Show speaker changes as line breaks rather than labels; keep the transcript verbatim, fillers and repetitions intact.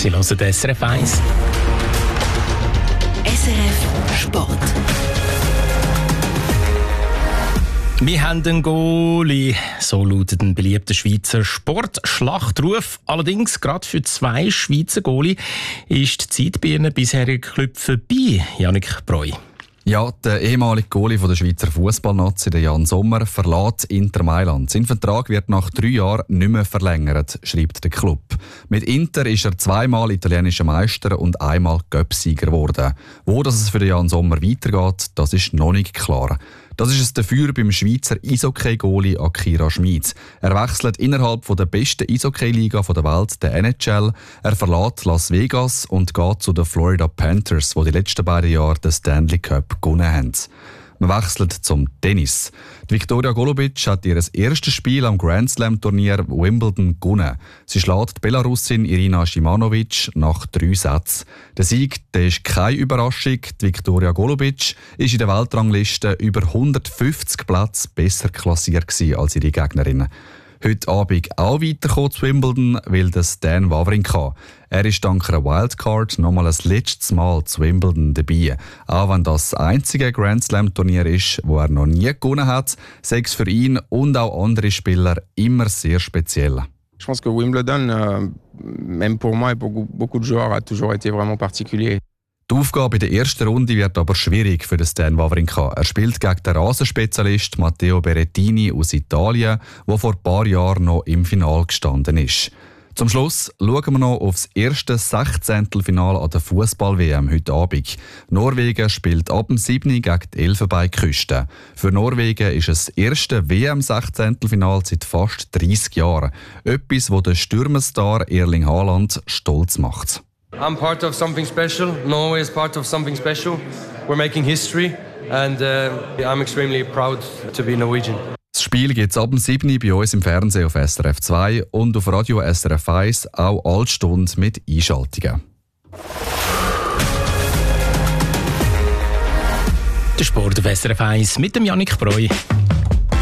Sie hören den S R F eins.
S R F Sport.
Wir haben den Goalie, so lautet ein beliebter Schweizer Sportschlachtruf. Allerdings, gerade für zwei Schweizer Goalie ist die Zeit bei ihren bisherigen Club vorbei. Jannik Breu.
Ja, der ehemalige Goalie der Schweizer Fußballnazi, Jan Sommer, verlässt Inter Mailand. Sein Vertrag wird nach drei Jahren nicht mehr verlängert, schreibt der Club. Mit Inter ist er zweimal italienischer Meister und einmal Cup-Sieger geworden. Wo das es für den Jan Sommer weitergeht, das ist noch nicht klar. Das ist es dafür beim Schweizer Eishockey-Goalie Akira Schmid. Er wechselt innerhalb der besten Eishockey-Liga der Welt, der N H L. Er verlässt Las Vegas und geht zu den Florida Panthers, die die letzten beiden Jahre den Stanley Cup gewonnen haben. Man wechselt zum Tennis. Die Viktoria Golubic hat ihr erstes Spiel am Grand Slam Turnier Wimbledon gewonnen. Sie schlägt die Belarusin Irina Shimanovic nach drei Sätzen. Der Sieg der ist keine Überraschung. Die Viktoria Golubic ist in der Weltrangliste über hundertfünfzig Plätze besser klassiert als ihre Gegnerin. Heute Abend auch weitergekommen zu Wimbledon, will das Dan Wawrinka. Er ist dank einer Wildcard nochmal ein letztes Mal zu Wimbledon dabei. Auch wenn das einzige Grand Slam Turnier ist, wo er noch nie gewonnen hat, sei es für ihn und auch andere Spieler immer sehr speziell.
Je pense que Wimbledon, euh, même pour moi et pour beaucoup de joueurs, a toujours été vraiment particulier.
Die Aufgabe in der ersten Runde wird aber schwierig für den Stan Wawrinka. Er spielt gegen den Rasenspezialist Matteo Berrettini aus Italien, der vor ein paar Jahren noch im Finale gestanden ist. Zum Schluss schauen wir noch auf das erste Sechzehntelfinale an der Fußball-W M heute Abend. Norwegen spielt ab dem siebten gegen die Elfenbeinküste. Für Norwegen ist es das erste W M-Sechzehntelfinale seit fast dreissig Jahren. Etwas, das den Stürmerstar Erling Haaland stolz macht.
I'm part of something special. Norway is part of something special. We're making history and uh, I'm extremely proud to be Norwegian.
Das Spiel gibt es ab dem siebten bei uns im Fernsehen auf S R F zwei und auf Radio S R F eins auch alle Stunden mit Einschaltungen.
Der Sport auf S R F eins mit dem Jannik Breu.